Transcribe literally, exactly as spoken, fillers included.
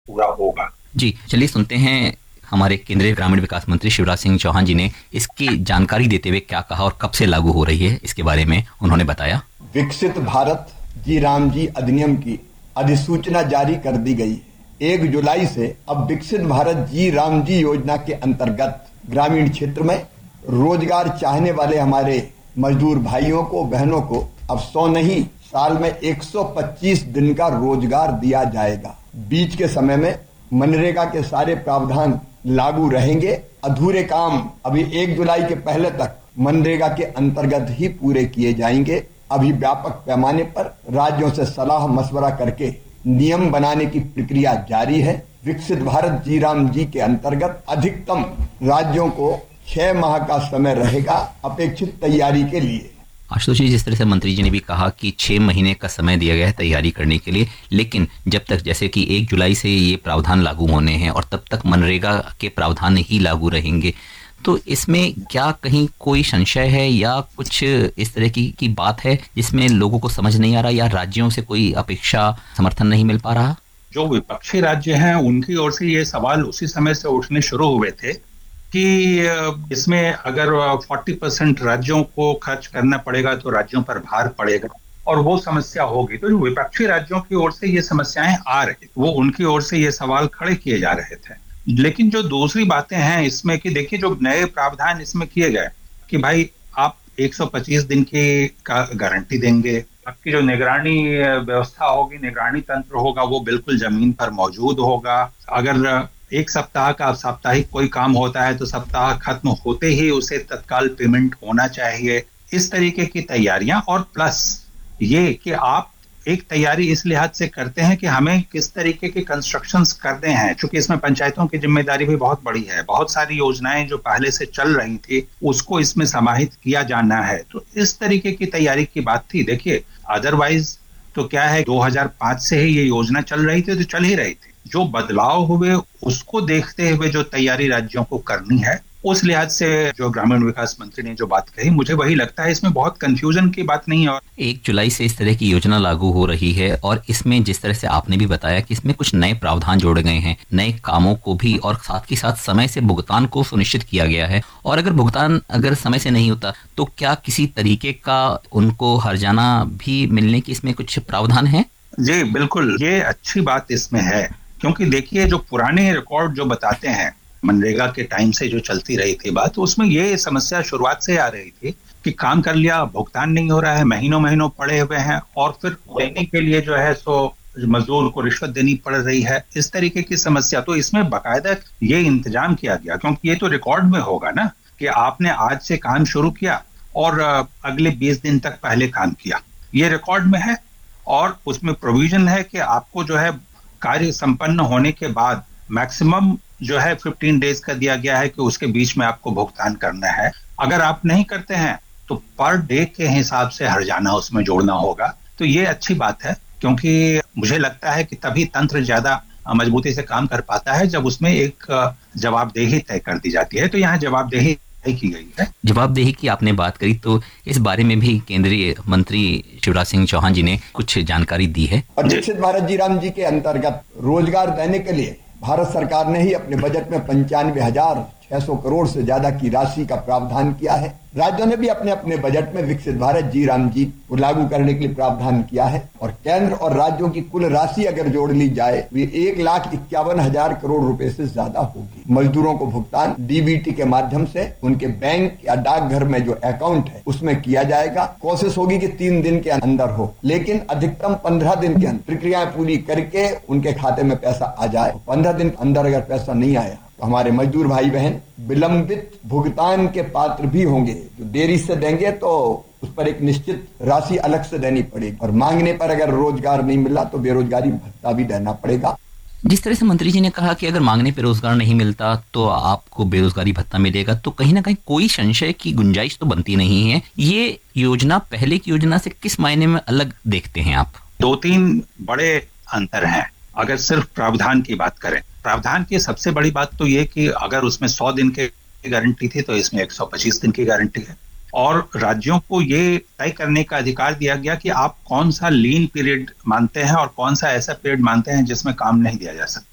पूरा होगा। जी, चलिए सुनते हैं हमारे केंद्रीय ग्रामीण विकास मंत्री शिवराज सिंह चौहान जी ने इसकी जानकारी देते हुए क्या कहा और कब से लागू हो रही है, इसके बारे में उन्होंने बताया। विकसित भारत जी राम जी अधिनियम की अधिसूचना जारी कर दी गई है। एक जुलाई से अब विकसित भारत जी राम जी योजना के अंतर्गत ग्रामीण क्षेत्र में रोजगार चाहने वाले हमारे मजदूर भाइयों को बहनों को अब सौ नहीं साल में एक सौ पच्चीस दिन का रोजगार दिया जाएगा। बीच के समय में मनरेगा के सारे प्रावधान लागू रहेंगे। अधूरे काम अभी एक जुलाई के पहले तक मनरेगा के अंतर्गत ही पूरे किए जाएंगे। अभी व्यापक पैमाने पर राज्यों से सलाह मशवरा करके नियम बनाने की प्रक्रिया जारी है। विकसित भारत जी राम जी के अंतर्गत अधिकतम राज्यों को छह माह का समय रहेगा अपेक्षित तैयारी के लिए। आशुतोष जी, जिस तरह से मंत्री जी ने भी कहा कि छह महीने का समय दिया गया है तैयारी करने के लिए, लेकिन जब तक जैसे कि एक जुलाई से ये प्रावधान लागू होने हैं और तब तक मनरेगा के प्रावधान ही लागू रहेंगे, तो इसमें क्या कहीं कोई संशय है या कुछ इस तरह की, की बात है जिसमें लोगों को समझ नहीं आ रहा या राज्यों से कोई अपेक्षा समर्थन नहीं मिल पा रहा? जो विपक्षी राज्य हैं उनकी ओर से ये सवाल उसी समय से उठने शुरू हुए थे कि इसमें अगर चालीस परसेंट राज्यों को खर्च करना पड़ेगा तो राज्यों पर भार पड़ेगा और वो समस्या होगी। तो जो विपक्षी राज्यों की ओर से ये समस्याएं आ रही, वो उनकी ओर से ये सवाल खड़े किए जा रहे थे। लेकिन जो दूसरी बातें हैं इसमें कि देखिए, जो नए प्रावधान इसमें किए गए कि भाई आप एक सौ पच्चीस दिन की का गारंटी देंगे, आपकी जो निगरानी व्यवस्था होगी, निगरानी तंत्र होगा, वो बिल्कुल जमीन पर मौजूद होगा। अगर एक सप्ताह का साप्ताहिक कोई काम होता है तो सप्ताह खत्म होते ही उसे तत्काल पेमेंट होना चाहिए। इस तरीके की तैयारियां, और प्लस ये कि आप एक तैयारी इस लिहाज से करते हैं कि हमें किस तरीके के कंस्ट्रक्शंस करने हैं, क्योंकि इसमें पंचायतों की जिम्मेदारी भी बहुत बड़ी है। बहुत सारी योजनाएं जो पहले से चल रही थी उसको इसमें समाहित किया जाना है। तो इस तरीके की तैयारी की बात थी। देखिए, अदरवाइज तो क्या है, दो हज़ार पाँच से ही ये योजना चल रही थी तो चल ही रही थी। जो बदलाव हुए उसको देखते हुए जो तैयारी राज्यों को करनी है, उस लिहाज से जो ग्रामीण विकास मंत्री ने जो बात कही, मुझे वही लगता है। इसमें बहुत कंफ्यूजन की बात नहीं है। और एक जुलाई से इस तरह की योजना लागू हो रही है और इसमें जिस तरह से आपने भी बताया कि इसमें कुछ नए प्रावधान जोड़े गए हैं, नए कामों को भी, और साथ ही साथ समय से भुगतान को सुनिश्चित किया गया है। और अगर भुगतान अगर समय से नहीं होता तो क्या किसी तरीके का उनको हर्जाना भी मिलने की इसमें कुछ प्रावधान है? जी बिल्कुल, ये अच्छी बात इसमें है, क्योंकि देखिए, जो पुराने रिकॉर्ड जो बताते हैं मनरेगा के टाइम से जो चलती रही थी बात, उसमें ये समस्या शुरुआत से आ रही थी कि काम कर लिया, भुगतान नहीं हो रहा है, महीनों महीनों पड़े हुए हैं और फिर देने के लिए जो है सो मजदूर को रिश्वत देनी पड़ रही है, इस तरीके की समस्या। तो इसमें बाकायदा ये इंतजाम किया गया, क्योंकि ये तो रिकॉर्ड में होगा ना कि आपने आज से काम शुरू किया और अगले बीस दिन तक पहले काम किया, ये रिकॉर्ड में है। और उसमें प्रोविजन है कि आपको जो है कार्य संपन्न होने के बाद मैक्सिमम जो है पंद्रह डेज का दिया गया है कि उसके बीच में आपको भुगतान करना है। अगर आप नहीं करते हैं तो पर डे के हिसाब से हर्जाना उसमें जोड़ना होगा। तो ये अच्छी बात है, क्योंकि मुझे लगता है कि तभी तंत्र ज्यादा मजबूती से काम कर पाता है जब उसमें एक जवाबदेही तय कर दी जाती है। तो यहाँ जवाबदेही तय की गई है। जवाबदेही की आपने बात करी, तो इस बारे में भी केंद्रीय मंत्री शिवराज सिंह चौहान जी ने कुछ जानकारी दी है। विकसित भारत जी राम जी के अंतर्गत रोजगार देने के लिए भारत सरकार ने ही अपने बजट में पंचानवे हजार छह सौ करोड़ से ज्यादा की राशि का प्रावधान किया है। राज्यों ने भी अपने अपने बजट में विकसित भारत जी राम जी को लागू करने के लिए प्रावधान किया है। और केंद्र और राज्यों की कुल राशि अगर जोड़ ली जाए तो ये एक लाख इक्यावन हजार करोड़ रुपए से ज्यादा होगी। मजदूरों को भुगतान डीबीटी के माध्यम से उनके बैंक या डाकघर में जो अकाउंट है उसमें किया जाएगा। कोशिश होगी कि तीन दिन के अंदर हो, लेकिन अधिकतम पंद्रह दिन के अंदर प्रक्रियाएं पूरी करके उनके खाते में पैसा आ जाए। पंद्रह दिन के अंदर अगर पैसा नहीं आया तो हमारे मजदूर भाई बहन विलंबित भुगतान के पात्र भी होंगे। जो देरी से देंगे तो उस पर एक निश्चित राशि अलग से देनी पड़ेगी, और मांगने पर अगर रोजगार नहीं मिला तो बेरोजगारी भत्ता भी देना पड़ेगा। जिस तरह से मंत्री जी ने कहा कि अगर मांगने पर रोजगार नहीं मिलता तो आपको बेरोजगारी भत्ता मिलेगा, तो कहीं ना कहीं कोई संशय की गुंजाइश तो बनती नहीं है। ये योजना पहले की योजना से किस मायने में अलग देखते हैं आप? दो तीन बड़े अंतर हैं। अगर सिर्फ प्रावधान की बात करें, प्रावधान की सबसे बड़ी बात तो ये कि अगर उसमें सौ दिन की गारंटी थी तो इसमें एक सौ पच्चीस दिन की गारंटी है। और राज्यों को ये तय करने का अधिकार दिया गया कि आप कौन सा लीन पीरियड मानते हैं और कौन सा ऐसा पीरियड मानते हैं जिसमें काम नहीं दिया जा सकता।